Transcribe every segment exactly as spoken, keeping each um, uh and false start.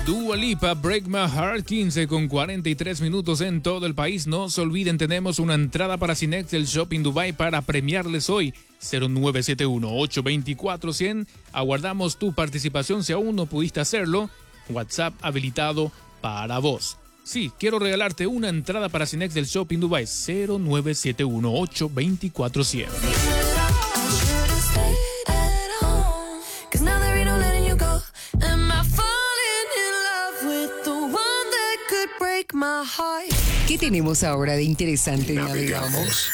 Dua Lipa, Break My Heart, quince con cuarenta y tres minutos en todo el país. No se olviden, tenemos una entrada para Cinex del Shopping Dubai para premiarles hoy. cero nueve siete uno, ocho dos cuatro, cien. Aguardamos tu participación si aún no pudiste hacerlo. WhatsApp habilitado para vos. Sí, quiero regalarte una entrada para Cinex del Shopping Dubai. cero nueve siete uno, ocho dos cuatro, cien. ¿Qué tenemos ahora de interesante? Navegamos.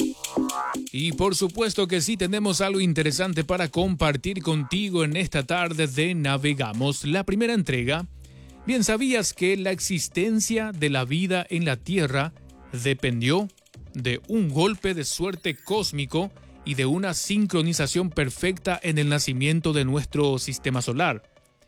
Y por supuesto que sí, tenemos algo interesante para compartir contigo en esta tarde de Navegamos. La primera entrega. Bien, ¿sabías que la existencia de la vida en la Tierra dependió de un golpe de suerte cósmico y de una sincronización perfecta en el nacimiento de nuestro sistema solar?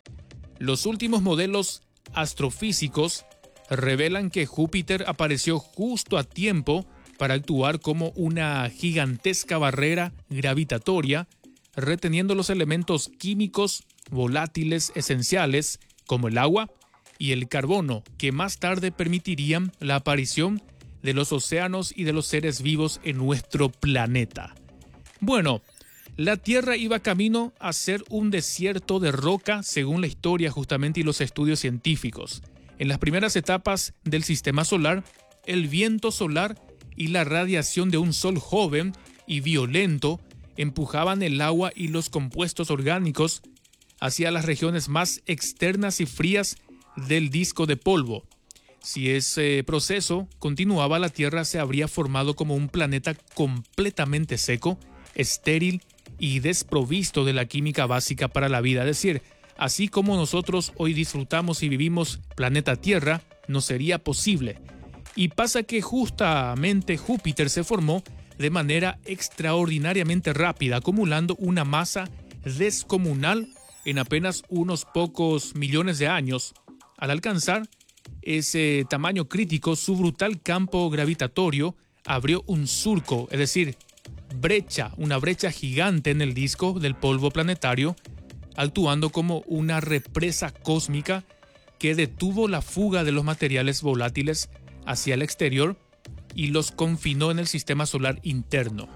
Los últimos modelos astrofísicos revelan que Júpiter apareció justo a tiempo para actuar como una gigantesca barrera gravitatoria, reteniendo los elementos químicos volátiles esenciales como el agua y el carbono, que más tarde permitirían la aparición de los océanos y de los seres vivos en nuestro planeta. Bueno, la Tierra iba camino a ser un desierto de roca según la historia justamente y los estudios científicos. En las primeras etapas del sistema solar, el viento solar y la radiación de un sol joven y violento empujaban el agua y los compuestos orgánicos hacia las regiones más externas y frías del disco de polvo. Si ese proceso continuaba, la Tierra se habría formado como un planeta completamente seco, estéril y desprovisto de la química básica para la vida. Es decir, así como nosotros hoy disfrutamos y vivimos planeta Tierra, no sería posible. Y pasa que justamente Júpiter se formó de manera extraordinariamente rápida, acumulando una masa descomunal en apenas unos pocos millones de años. Al alcanzar ese tamaño crítico, su brutal campo gravitatorio abrió un surco, es decir, brecha, una brecha gigante en el disco del polvo planetario, actuando como una represa cósmica que detuvo la fuga de los materiales volátiles hacia el exterior y los confinó en el sistema solar interno.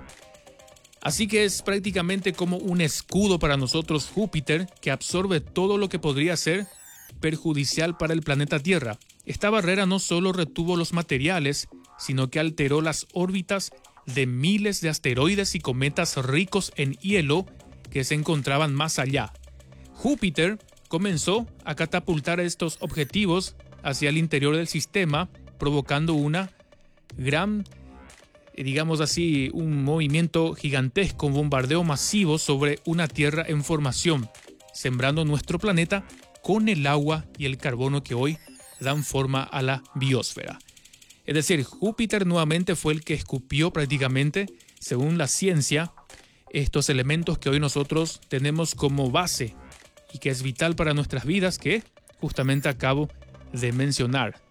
Así que es prácticamente como un escudo para nosotros Júpiter, que absorbe todo lo que podría ser perjudicial para el planeta Tierra. Esta barrera no solo retuvo los materiales, sino que alteró las órbitas de miles de asteroides y cometas ricos en hielo que se encontraban más allá. Júpiter comenzó a catapultar estos objetivos hacia el interior del sistema, provocando una gran, digamos así, un movimiento gigantesco, un bombardeo masivo sobre una Tierra en formación, sembrando nuestro planeta con el agua y el carbono que hoy dan forma a la biosfera. Es decir, Júpiter nuevamente fue el que escupió prácticamente, según la ciencia, estos elementos que hoy nosotros tenemos como base y que es vital para nuestras vidas, que justamente acabo de mencionar,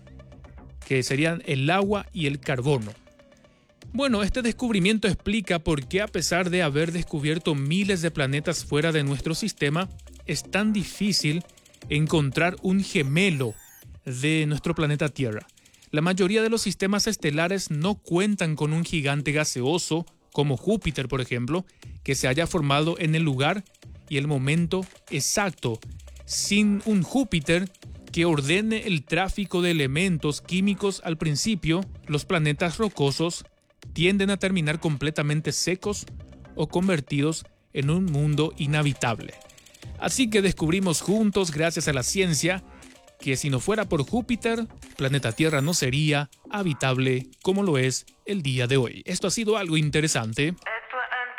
que serían el agua y el carbono. Bueno, este descubrimiento explica por qué, a pesar de haber descubierto miles de planetas fuera de nuestro sistema, es tan difícil encontrar un gemelo de nuestro planeta Tierra. La mayoría de los sistemas estelares no cuentan con un gigante gaseoso como Júpiter, por ejemplo, que se haya formado en el lugar y el momento exacto. Sin un Júpiter que ordene el tráfico de elementos químicos al principio, los planetas rocosos tienden a terminar completamente secos o convertidos en un mundo inhabitable. Así que descubrimos juntos, gracias a la ciencia, que si no fuera por Júpiter, planeta Tierra no sería habitable como lo es el día de hoy. Esto ha sido algo interesante.